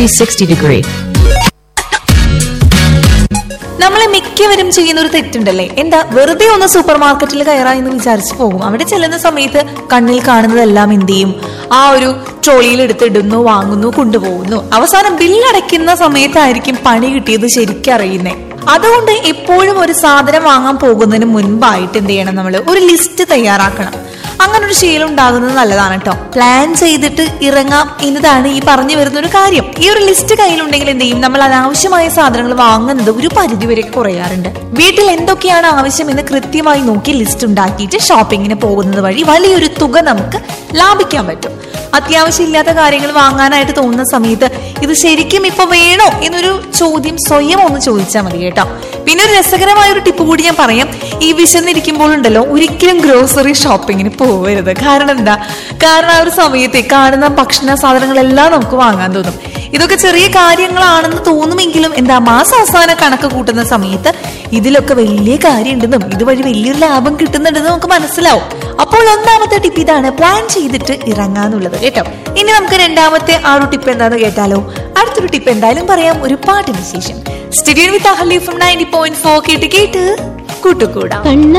360 degree. നമ്മളെ മിക്കവരും ചെയ്യുന്ന ഒരു തെറ്റുണ്ടല്ലേ, എന്താ വെറുതെ ഒന്ന് സൂപ്പർ മാർക്കറ്റിൽ കയറാമെന്ന് വിചാരിച്ചു പോകും. അവിടെ ചെല്ലുന്ന സമയത്ത് കണ്ണിൽ കാണുന്നതെല്ലാം എന്ത് ചെയ്യും, ആ ഒരു ട്രോളിയിൽ എടുത്തിടുന്നു, വാങ്ങുന്നു, കൊണ്ടുപോകുന്നു. അവസാനം ബില്ലടയ്ക്കുന്ന സമയത്തായിരിക്കും പണി കിട്ടിയത് ശരിക്കും അറിയുന്നേ. അതുകൊണ്ട് എപ്പോഴും ഒരു സാധനം വാങ്ങാൻ പോകുന്നതിന് മുൻപായിട്ട് എന്ത് ചെയ്യണം, നമ്മൾ ഒരു ലിസ്റ്റ് തയ്യാറാക്കണം. അങ്ങനെ ഒരു ശീലം ഉണ്ടാകുന്നത് നല്ലതാണ് കേട്ടോ. പ്ലാൻ ചെയ്തിട്ട് ഇറങ്ങാം എന്നതാണ് ഈ പറഞ്ഞു വരുന്ന ഒരു കാര്യം. ഈ ഒരു ലിസ്റ്റ് കയ്യിലുണ്ടെങ്കിൽ എന്ത് ചെയ്യും, നമ്മൾ അനാവശ്യമായ സാധനങ്ങൾ വാങ്ങുന്നത് ഒരു പരിധിവരെ കുറയാറുണ്ട്. വീട്ടിൽ എന്തൊക്കെയാണ് ആവശ്യം എന്ന് കൃത്യമായി നോക്കി ലിസ്റ്റ് ഉണ്ടാക്കിയിട്ട് ഷോപ്പിങ്ങിന് പോകുന്നത് വഴി വലിയൊരു തുക നമുക്ക് ലാഭിക്കാൻ പറ്റും. അത്യാവശ്യം ഇല്ലാത്ത കാര്യങ്ങൾ വാങ്ങാനായിട്ട് തോന്നുന്ന സമയത്ത് ഇത് ശരിക്കും ഇപ്പൊ വേണോ എന്നൊരു ചോദ്യം സ്വയം ഒന്ന് ചോദിച്ചാൽ മതി കേട്ടോ. പിന്നെ ഒരു രസകരമായ ഒരു ടിപ്പ് കൂടി ഞാൻ പറയാം. ഈ വിശന്നിരിക്കുമ്പോഴുണ്ടല്ലോ ഒരിക്കലും ഗ്രോസറി ഷോപ്പിങ്ങിന് പോകരുത്. കാരണം എന്താ, കാരണം ആ ഒരു സമയത്ത് കാണുന്ന ഭക്ഷണ സാധനങ്ങളെല്ലാം നമുക്ക് വാങ്ങാൻ തോന്നും. ഇതൊക്കെ ചെറിയ കാര്യങ്ങളാണെന്ന് തോന്നുമെങ്കിലും എന്താ, മാസാവസാന കണക്ക് കൂട്ടുന്ന സമയത്ത് ഇതിലൊക്കെ വലിയ കാര്യമുണ്ടെന്നും ഇതുവഴി വലിയൊരു ലാഭം കിട്ടുന്നുണ്ടെന്നും നമുക്ക് മനസ്സിലാവും. അപ്പോൾ ഒന്നാമത്തെ ടിപ്പ് ഇതാണ്, പ്ലാൻ ചെയ്തിട്ട് ഇറങ്ങാന്നുള്ളത് കേട്ടോ. ഇനി നമുക്ക് രണ്ടാമത്തെ ആ ഒരു ടിപ്പ് എന്താന്ന് കേട്ടാലോ. അടുത്തൊരു ടിപ്പ് എന്തായാലും പറയാം, ഒരു പാട്ടിന് ശേഷം. സ്റ്റുഡിയോ വിത്ത് അഹല്യ ഫ്രം 90.4 കേട്ട് കൂട്ടുകൂടാം.